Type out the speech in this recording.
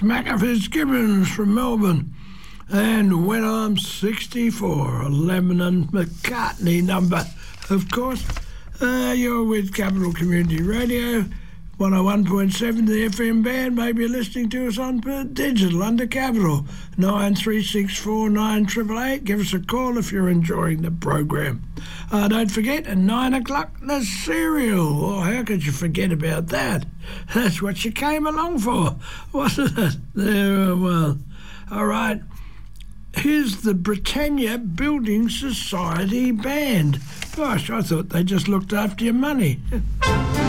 Smacker Fitzgibbons from Melbourne. And When I'm 64, a Lennon McCartney number, of course. You're with Capital Community Radio, 101.7 the FM band. Maybe you're listening to us on digital under Capital, 93649888. Give us a call if you're enjoying the program. Don't forget, at 9 o'clock, the cereal. Oh, how could you forget about that? That's what you came along for, wasn't it? Well, all right. Here's the Britannia Building Society Band. Gosh, I thought they just looked after your money.